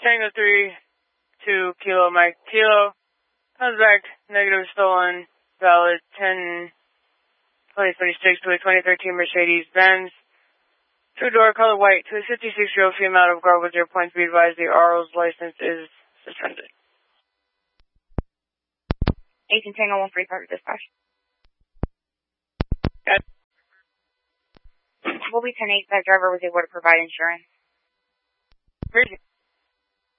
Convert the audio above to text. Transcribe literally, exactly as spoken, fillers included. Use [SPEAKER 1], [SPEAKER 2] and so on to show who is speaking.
[SPEAKER 1] Tango three, two, Kilo, Mike, Kilo. Comes back, negative stolen, valid ten, twenty twenty-six to a twenty thirteen Mercedes-Benz. Two-door, color white, to a fifty-six-year-old female out of guard with zero points. Be advised the R O's license is suspended.
[SPEAKER 2] eighteen Tango one three five dispatch.
[SPEAKER 1] Got it.
[SPEAKER 2] Will be ten eight, that driver was able to provide insurance.
[SPEAKER 1] Great.